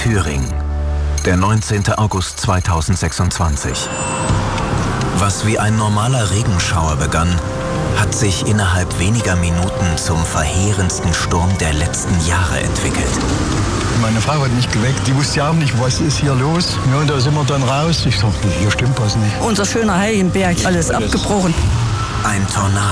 Thüringen, der 19. August 2026. Was wie ein normaler Regenschauer begann, hat sich innerhalb weniger Minuten zum verheerendsten Sturm der letzten Jahre entwickelt. Meine Frau hat mich geweckt, die wusste ja auch nicht, was ist hier los. Ja, und da sind wir dann raus. Ich dachte, hier stimmt was nicht. Unser schöner Heiligenberg, alles abgebrochen. Ein Tornado.